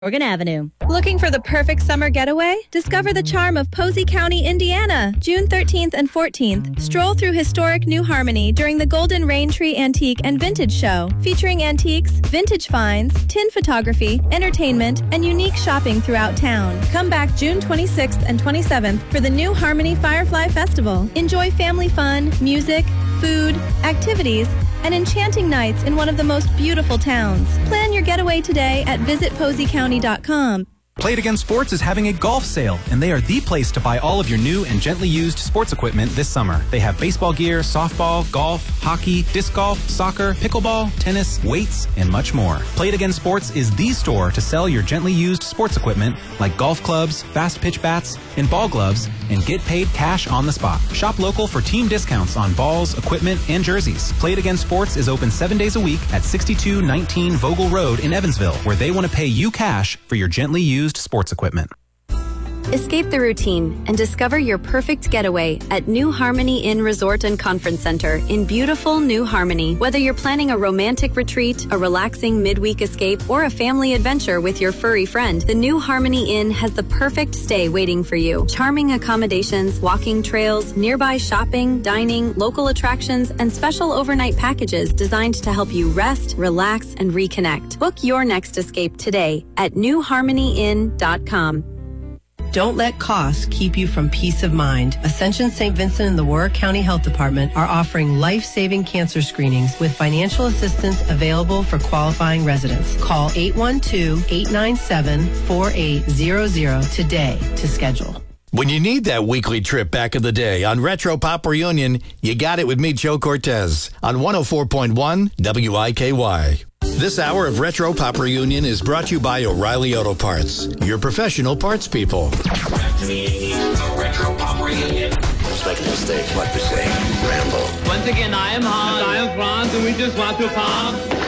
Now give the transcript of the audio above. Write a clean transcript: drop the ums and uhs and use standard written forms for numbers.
Morgan Avenue. Looking for the perfect summer getaway? Discover the charm of Posey County, Indiana. June 13th and 14th. Stroll through historic New Harmony during the Golden Rain Tree Antique and Vintage Show, featuring antiques, vintage finds, tin photography, entertainment, and unique shopping throughout town. Come back June 26th and 27th for the New Harmony Firefly Festival. Enjoy family fun, music, food, activities, and enchanting nights in one of the most beautiful towns. Plan your getaway today at visitposeycounty.com. Play It Again Sports is having a golf sale, and they are the place to buy all of your new and gently used sports equipment this summer. They have baseball gear, softball, golf, hockey, disc golf, soccer, pickleball, tennis, weights, and much more. Play It Again Sports is the store to sell your gently used sports equipment like golf clubs, fast pitch bats, and ball gloves, and get paid cash on the spot. Shop local for team discounts on balls, equipment, and jerseys. Play It Again Sports is open 7 days a week at 6219 Vogel Road in Evansville, where they want to pay you cash for your gently used sports equipment. Escape the routine and discover your perfect getaway at New Harmony Inn Resort and Conference Center in beautiful New Harmony. Whether you're planning a romantic retreat, a relaxing midweek escape, or a family adventure with your furry friend, the New Harmony Inn has the perfect stay waiting for you. Charming accommodations, walking trails, nearby shopping, dining, local attractions, and special overnight packages designed to help you rest, relax, and reconnect. Book your next escape today at newharmonyinn.com. Don't let costs keep you from peace of mind. Ascension St. Vincent and the Warwick County Health Department are offering life-saving cancer screenings with financial assistance available for qualifying residents. Call 812-897-4800 today to schedule. When you need that weekly trip back in the day on Retro Pop Reunion, you got it with me, Joe Cortez, on 104.1 WIKY. This hour of Retro Pop Reunion is brought to you by O'Reilly Auto Parts, your professional parts people. Retro Pop Reunion. Let's make a mistake. What to say? Rambo. Once again, I am Hans. I am Franz, and we just want to pop.